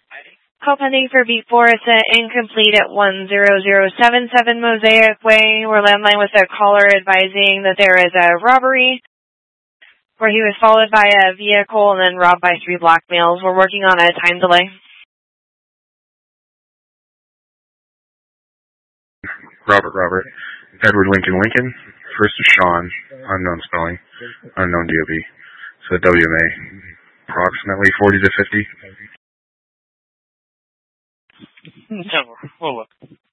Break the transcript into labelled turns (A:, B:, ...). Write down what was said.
A: Call pending for beat Forest at incomplete at 10077 Mosaic Way. We're landline with a caller advising that there is a robbery where he was followed by a vehicle and then robbed by 3 black males. We're working on a time delay.
B: Robert. Edward Lincoln. First is Sean, unknown spelling, unknown DOB. So WMA, approximately 40 to 50.
C: We'll look.